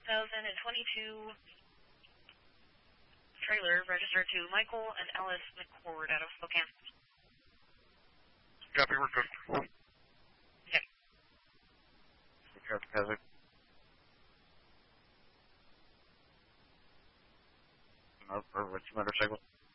2022 trailer registered to Michael and Alice McCord out of Spokane. Copy, we're good. Okay. Traffic hazard. What's the motorcycle?